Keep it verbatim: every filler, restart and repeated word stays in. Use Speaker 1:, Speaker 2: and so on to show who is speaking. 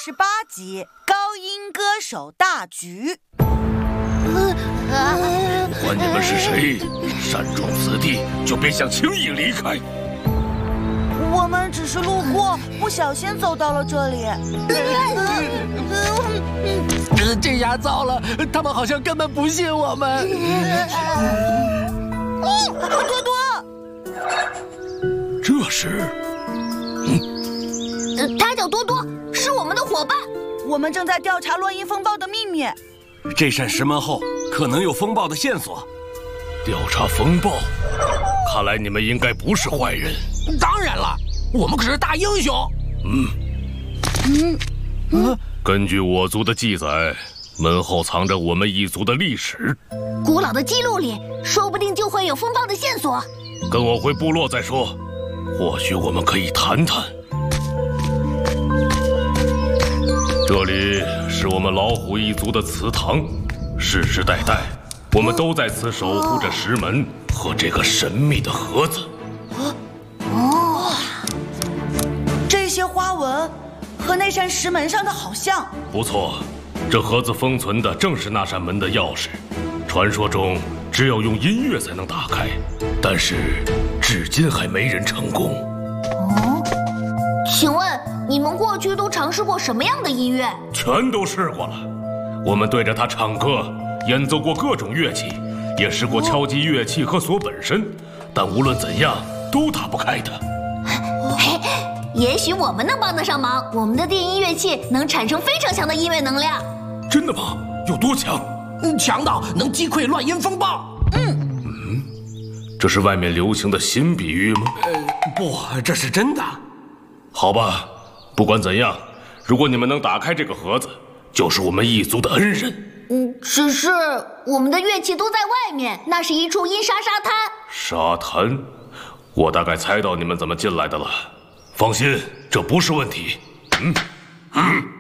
Speaker 1: 十八集高音歌手大局。
Speaker 2: 不管你们是谁，擅闯此地就别想轻易离开。
Speaker 1: 我们只是路过，不小心走到了这里。
Speaker 3: 这这下糟了，他们好像根本不信我们。
Speaker 1: 多多，
Speaker 2: 这时，
Speaker 4: 嗯，他叫多多，是我们的伙伴。
Speaker 1: 我们正在调查乱音风暴的秘密。
Speaker 5: 这扇石门后可能有风暴的线索。
Speaker 2: 调查风暴，看来你们应该不是坏人。
Speaker 3: 当然了，我们可是大英雄。
Speaker 2: 嗯嗯嗯。根据我族的记载，门后藏着我们一族的历史。
Speaker 4: 古老的记录里，说不定就会有风暴的线索。
Speaker 2: 跟我回部落再说，或许我们可以谈谈。这里是我们老虎一族的祠堂，世世代代，我们都在此守护着石门和这个神秘的盒子。
Speaker 1: 哦，这些花纹和那扇石门上的好像。
Speaker 2: 不错，这盒子封存的正是那扇门的钥匙。传说中，只有用音乐才能打开，但是至今还没人成功。
Speaker 4: 哦，请问你们过去都尝试过什么样的音乐？
Speaker 2: 全都试过了。我们对着它唱歌，演奏过各种乐器，也试过敲击乐器和锁本身，但无论怎样都打不开它。
Speaker 4: 嘿，也许我们能帮得上忙。我们的电音乐器能产生非常强的音乐能量。
Speaker 2: 真的吗？有多强？
Speaker 3: 强到能击溃乱音风暴。
Speaker 4: 嗯
Speaker 2: 嗯，这是外面流行的新比喻吗？
Speaker 5: 呃，不，这是真的。
Speaker 2: 好吧，不管怎样，如果你们能打开这个盒子，就是我们一族的恩人。
Speaker 4: 嗯，只是我们的乐器都在外面，那是一处阴沙沙滩。
Speaker 2: 沙滩，我大概猜到你们怎么进来的了。放心，这不是问题。嗯嗯。